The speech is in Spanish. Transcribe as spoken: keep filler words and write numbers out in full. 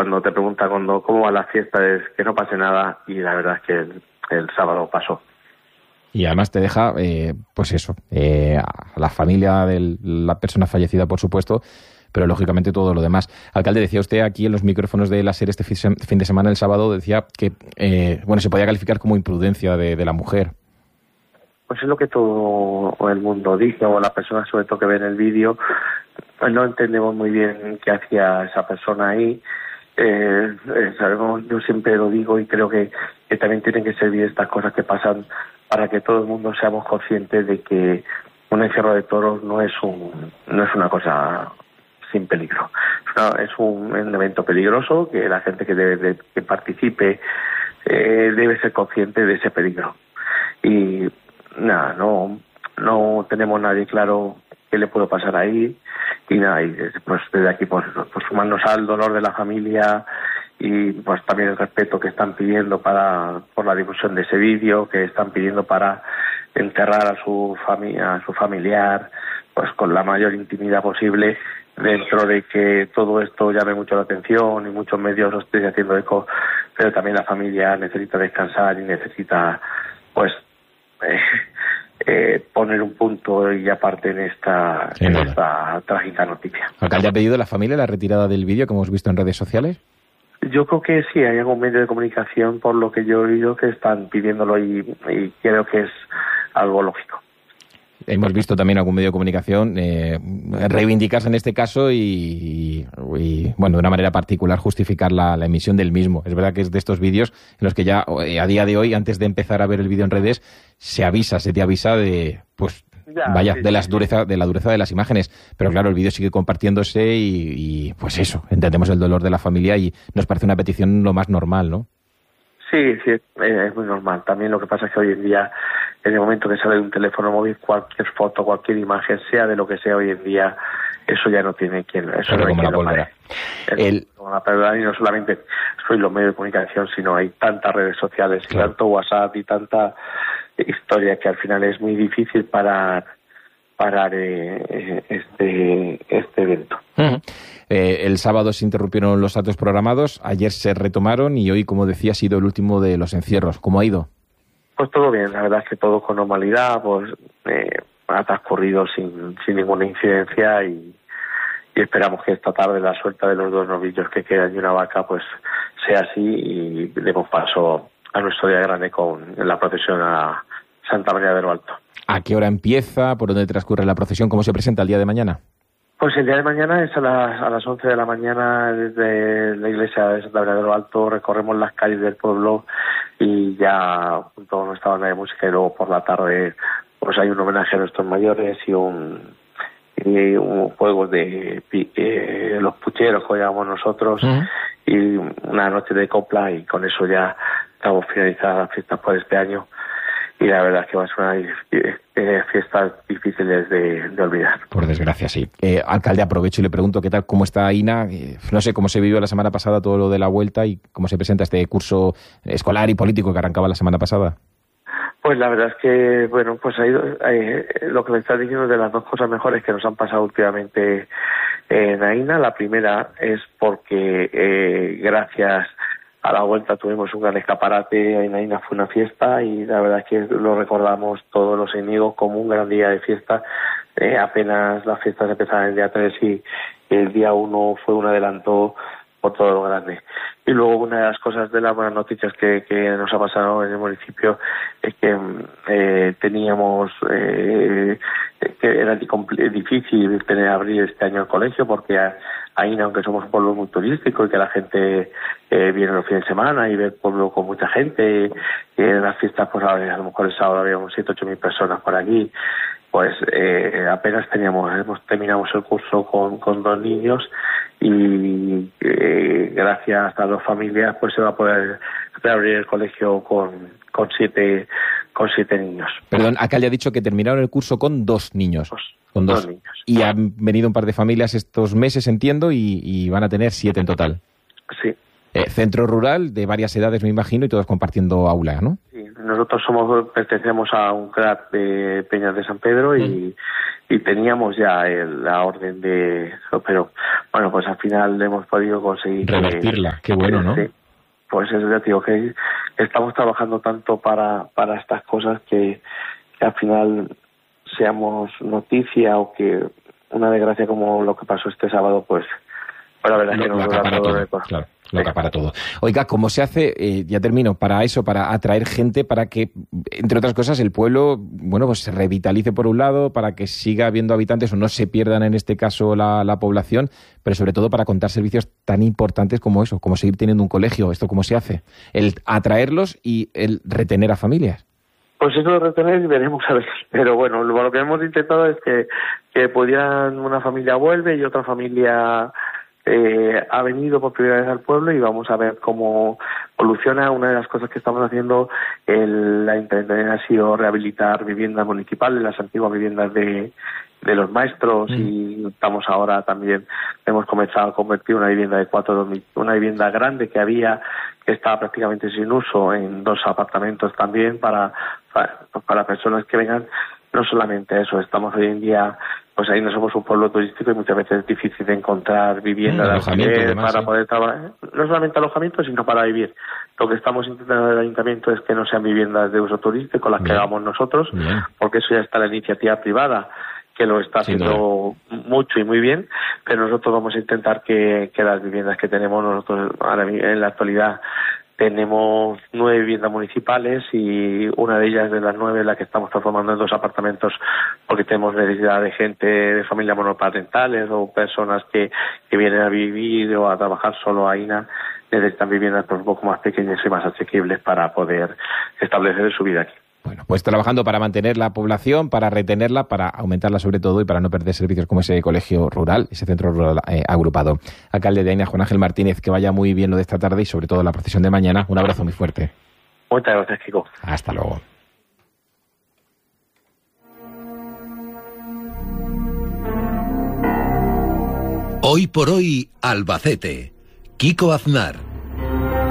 cuando te pregunta cuando, cómo va la fiesta es que no pase nada, y la verdad es que el, el sábado pasó. Y además te deja, eh, pues eso, eh, a la familia de la persona fallecida, por supuesto, pero lógicamente todo lo demás. Alcalde, decía usted aquí en los micrófonos de la SER este fin de semana, el sábado, decía que eh, bueno, se podía calificar como imprudencia de, de la mujer. Pues es lo que todo el mundo dice, o las personas sobre todo que ven el vídeo, pues no entendemos muy bien qué hacía esa persona ahí. Eh, eh, sabemos, yo siempre lo digo y creo que, que también tienen que servir estas cosas que pasan para que todo el mundo seamos conscientes de que un encierro de toros no es un no es una cosa sin peligro. Es, una, es un, un evento peligroso que la gente que, debe, de, que participe eh, debe ser consciente de ese peligro. Y nada, no no tenemos nadie claro qué le puede pasar ahí, y nada, y pues desde aquí pues, pues sumarnos al dolor de la familia, y pues también el respeto que están pidiendo para por la difusión de ese vídeo, que están pidiendo para enterrar a su familia, a su familiar, pues con la mayor intimidad posible, dentro de que todo esto llame mucho la atención y muchos medios lo estén haciendo eco, pero también la familia necesita descansar y necesita pues eh, eh, poner un punto y aparte en esta, sí, en esta trágica noticia. ¿Alcalde, ha pedido a la familia la retirada del vídeo que hemos visto en redes sociales? Yo creo que sí, hay algún medio de comunicación, por lo que yo he oído, que están pidiéndolo, y, y creo que es algo lógico. Hemos visto también algún medio de comunicación eh, reivindicarse en este caso y, y, y, bueno, de una manera particular justificar la, la emisión del mismo. Es verdad que es de estos vídeos en los que ya a día de hoy, antes de empezar a ver el vídeo en redes, se avisa, se te avisa de, pues, ya, vaya, sí, de, las dureza, de la dureza de las imágenes. Pero claro, el vídeo sigue compartiéndose y, y, pues eso, entendemos el dolor de la familia y nos parece una petición lo más normal, ¿no? Sí, sí, es muy normal. También lo que pasa es que hoy en día, en el momento que sale de un teléfono móvil, cualquier foto, cualquier imagen, sea de lo que sea hoy en día, eso ya no tiene quien, eso no hay quien lo pare. El... Y no solamente soy los medios de comunicación, sino hay tantas redes sociales, claro, y tanto WhatsApp y tanta historia que al final es muy difícil parar parar eh, este este evento. Uh-huh. Eh, el sábado se interrumpieron los actos programados, ayer se retomaron y hoy, como decía, ha sido el último de los encierros. ¿Cómo ha ido? Pues todo bien, la verdad es que todo con normalidad, pues eh, ha transcurrido sin, sin ninguna incidencia, y, y esperamos que esta tarde la suelta de los dos novillos que quedan y una vaca pues sea así, y demos paso a nuestro día grande con la procesión a Santa María de lo Alto. ¿A qué hora empieza? ¿Por dónde transcurre la procesión? ¿Cómo se presenta el día de mañana? Pues el día de mañana es a las, a las once de la mañana desde la iglesia de Santa María de lo Alto. Recorremos las calles del pueblo y ya junto a nuestra banda de música, y luego por la tarde pues hay un homenaje a nuestros mayores y un, y un juego de eh, los pucheros, que llamamos nosotros, uh-huh, y una noche de copla, y con eso ya estamos finalizadas las fiestas por este año. Y la verdad es que va a ser una eh, fiestas difíciles de, de olvidar. Por desgracia, sí. Eh, alcalde, aprovecho y le pregunto qué tal, cómo está Ina. Eh, no sé cómo se vivió la semana pasada todo lo de la vuelta y cómo se presenta este curso escolar y político que arrancaba la semana pasada. Pues la verdad es que, bueno, pues ha ido, eh, lo que me estás diciendo de las dos cosas mejores que nos han pasado últimamente en Aina. La primera es porque eh, gracias a la vuelta tuvimos un gran escaparate. En Aina fue una fiesta y la verdad es que lo recordamos todos los enemigos como un gran día de fiesta. Eh, apenas las fiestas empezaron el día tres y el día uno fue un adelanto por todo lo grande. Y luego una de las cosas de las buenas noticias que, que nos ha pasado en el municipio es que eh, teníamos eh, que era difícil tener abrir este año el colegio, porque ahí, aunque somos un pueblo muy turístico y que la gente eh, viene los fines de semana y ve el pueblo con mucha gente, y en las fiestas pues a lo mejor el sábado habíamos siete ocho mil personas por aquí, pues eh, apenas teníamos hemos terminamos el curso con, con dos niños y eh, gracias a las familias pues se va a poder reabrir el colegio con con siete con siete niños. Perdón, acá le ha dicho que terminaron el curso con dos niños. Dos, con dos. dos niños. Y han venido un par de familias estos meses, entiendo, y, y van a tener siete en total. Sí. Eh, centro rural de varias edades, me imagino, y todos compartiendo aula, ¿no? Sí, nosotros somos pertenecemos a un C R A T de Peñas de San Pedro y, y teníamos ya el, la orden de... Pero, bueno, pues al final hemos podido conseguir... Revertirla, qué bueno, ¿no? Sí, pues es ya digo que estamos trabajando tanto para, para estas cosas que, que al final seamos noticia o que una desgracia como lo que pasó este sábado, pues... Pero la verdad es que nos dura todo el corte. Claro. Lo acapara todo. Oiga, ¿cómo se hace, eh, ya termino, para eso, para atraer gente, para que, entre otras cosas, el pueblo, bueno, pues se revitalice por un lado, para que siga habiendo habitantes o no se pierdan en este caso la, la población, pero sobre todo para contar servicios tan importantes como eso, como seguir teniendo un colegio? ¿Esto cómo se hace? El atraerlos y el retener a familias. Pues eso lo retener y veremos a ver. Pero bueno, lo que hemos intentado es que, que pudieran, una familia vuelve y otra familia... Eh, ha venido por primera vez al pueblo y vamos a ver cómo evoluciona. Una de las cosas que estamos haciendo el, la Intendencia ha sido rehabilitar viviendas municipales, las antiguas viviendas de, de los maestros mm. y estamos ahora también, hemos comenzado a convertir una vivienda de cuatro, una vivienda grande que había, que estaba prácticamente sin uso, en dos apartamentos también para, para, para personas que vengan. No solamente eso, estamos hoy en día, pues ahí no somos un pueblo turístico y muchas veces es difícil de encontrar vivienda mm, de alquiler para sí. poder trabajar, no solamente alojamiento, sino para vivir. Lo que estamos intentando en el ayuntamiento es que no sean viviendas de uso turístico las bien. que hagamos nosotros, bien. porque eso ya está la iniciativa privada, que lo está haciendo mucho y muy bien, pero nosotros vamos a intentar que, que las viviendas que tenemos nosotros ahora en la actualidad. Tenemos nueve viviendas municipales y una de ellas, de las nueve, la que estamos transformando en dos apartamentos porque tenemos necesidad de gente de familias monoparentales o personas que, que vienen a vivir o a trabajar solo ahí, necesitan viviendas pues, un poco más pequeñas y más asequibles para poder establecer su vida aquí. Bueno, pues trabajando para mantener la población, para retenerla, para aumentarla sobre todo y para no perder servicios como ese colegio rural, ese centro rural eh, agrupado. Alcalde de Aina, Juan Ángel Martínez, que vaya muy bien lo de esta tarde y sobre todo la procesión de mañana. Un abrazo muy fuerte. Muchas gracias, Kiko. Hasta luego. Hoy por hoy, Albacete. Kiko Aznar.